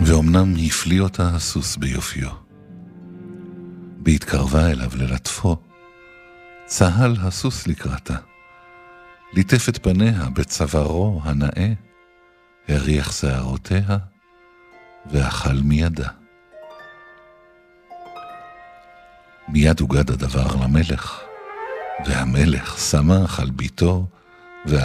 ואומנם הפליא אותה הסוס ביופיו. בהתקרבה אליו ללטפו, צהל הסוס לקראתה, ליטף את פניה בצווארו הנאה, הריח שערותיה, ואכל מידה. מיד הוגד הדבר למלך, והמלך שמח על ביתו